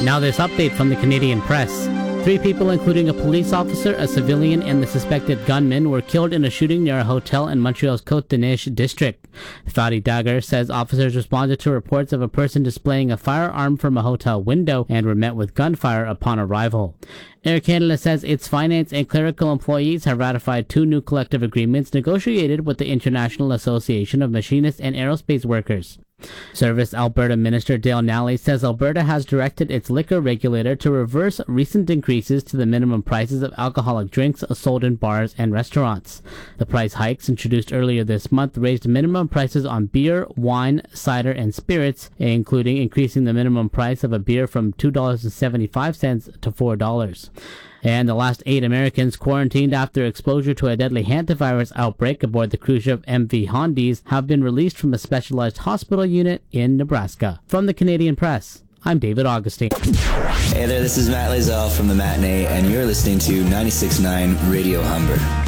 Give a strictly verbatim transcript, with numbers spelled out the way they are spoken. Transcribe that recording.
Now this update from the Canadian Press. Three people, including a police officer, a civilian, and the suspected gunman, were killed in a shooting near a hotel in Montreal's Côte-des-Neiges district. Fadi Dagger says officers responded to reports of a person displaying a firearm from a hotel window and were met with gunfire upon arrival. Air Canada says its finance and clerical employees have ratified two new collective agreements negotiated with the International Association of Machinists and Aerospace Workers. Service Alberta Minister Dale Nally says Alberta has directed its liquor regulator to reverse recent increases to the minimum prices of alcoholic drinks sold in bars and restaurants. The price hikes introduced earlier this month raised minimum prices on beer, wine, cider, and spirits, including increasing the minimum price of a beer from two dollars and seventy-five cents to four dollars. And the last eight Americans quarantined after exposure to a deadly hantavirus outbreak aboard the cruise ship M V Hondies have been released from a specialized hospital unit in Nebraska. From the Canadian Press, I'm David Augustine. Hey there, this is Matt Lazell from The Matinee, and you're listening to ninety-six point nine Radio Humber.